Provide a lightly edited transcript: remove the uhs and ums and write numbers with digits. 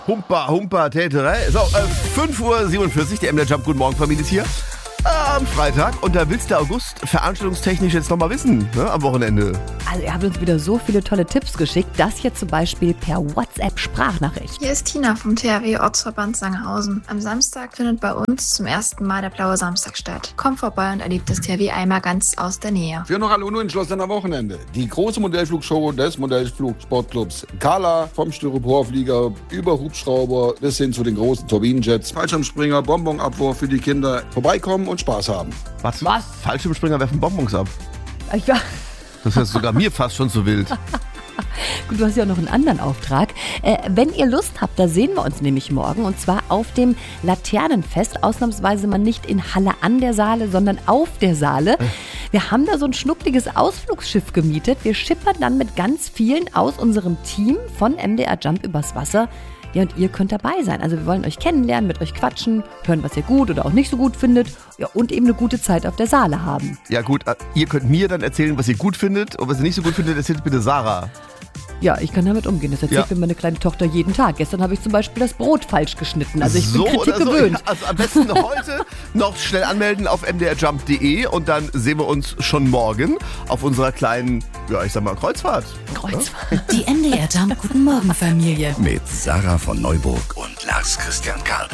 Humpa, Humpa, Täterei. So, 5:47 Uhr, der MDR Jump. Guten Morgen, Familie ist hier. Am Freitag. Und da willst du August veranstaltungstechnisch jetzt nochmal wissen, ne, am Wochenende. Also ihr habt uns wieder so viele tolle Tipps geschickt. Das hier zum Beispiel per WhatsApp-Sprachnachricht. Hier ist Tina vom THW Ortsverband Sangerhausen. Am Samstag findet bei uns zum ersten Mal der Blaue Samstag statt. Komm vorbei und erlebt das THW einmal ganz aus der Nähe. Für noch alle unentschlossenen am Wochenende. Die große Modellflugshow des Modellflugsportclubs Kala. Vom Styroporflieger über Hubschrauber bis hin zu den großen Turbinenjets. Fallschirmspringer, Bonbonabwurf für die Kinder. Vorbeikommen und Spaß haben. Was? Fallschirmspringer werfen Bonbons ab. Ja. Das ist sogar mir fast schon zu wild. Gut, du hast ja auch noch einen anderen Auftrag. Wenn ihr Lust habt, da sehen wir uns nämlich morgen. Und zwar auf dem Laternenfest. Ausnahmsweise mal nicht in Halle an der Saale, sondern auf der Saale. Wir haben da so ein schnuckliges Ausflugsschiff gemietet. Wir schippern dann mit ganz vielen aus unserem Team von MDR Jump übers Wasser. Ja, und ihr könnt dabei sein. Also wir wollen euch kennenlernen, mit euch quatschen, hören, was ihr gut oder auch nicht so gut findet. Ja, und eben eine gute Zeit auf der Saale haben. Ja gut, ihr könnt mir dann erzählen, was ihr gut findet. Und was ihr nicht so gut findet, erzählt bitte Sarah. Ja, ich kann damit umgehen. Das erzählt mir meine kleine Tochter jeden Tag. Gestern habe ich zum Beispiel das Brot falsch geschnitten. Also ich bin Kritik gewöhnt. Ja, also am besten heute noch schnell anmelden auf mdrjump.de und dann sehen wir uns schon morgen auf unserer kleinen, ja ich sag mal, Kreuzfahrt. Die MDR Jump Guten Morgen Familie. Mit Sarah von Neuburg und Lars Christian Karl.